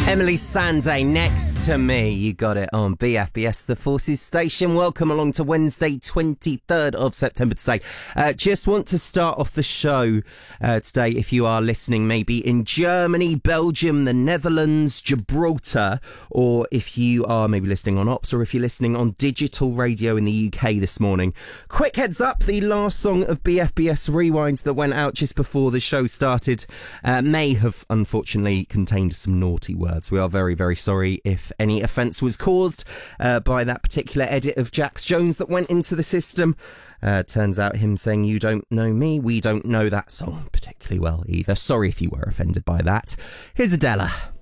Emily Sandé, Next to Me. You got it on BFBS, the Forces Station. Welcome along to Wednesday, 23rd of September today. Just want to start off the show today, if you are listening maybe in Germany, Belgium, the Netherlands, Gibraltar, or if you are maybe listening on Ops, or if you're listening on digital radio in the UK this morning. Quick heads up, the last song of BFBS Rewinds that went out just before the show started may have unfortunately contained some naughty words. We are very, very sorry if any offence was caused by that particular edit of Jax Jones that went into the system. Turns out him saying "you don't know me," we don't know that song particularly well either. Sorry if you were offended by that. Here's Adela.